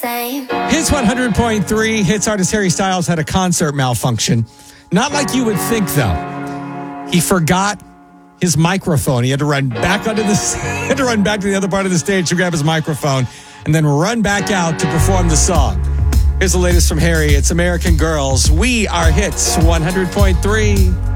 same. Hits 100.3. Hits artist Harry Styles had a concert malfunction. Not like you would think, though. He forgot his microphone. He had to run back to the other part of the stage to grab his microphone and then run back out to perform the song. Here's the latest from Harry. It's American Girls. We are Hits 100.3.